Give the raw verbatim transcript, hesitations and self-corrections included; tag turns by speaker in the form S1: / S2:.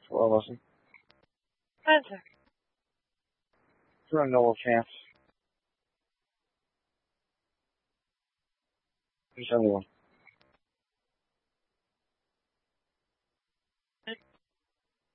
S1: Hello, Leslie.
S2: Spencer.
S1: For a no chance. There's anyone.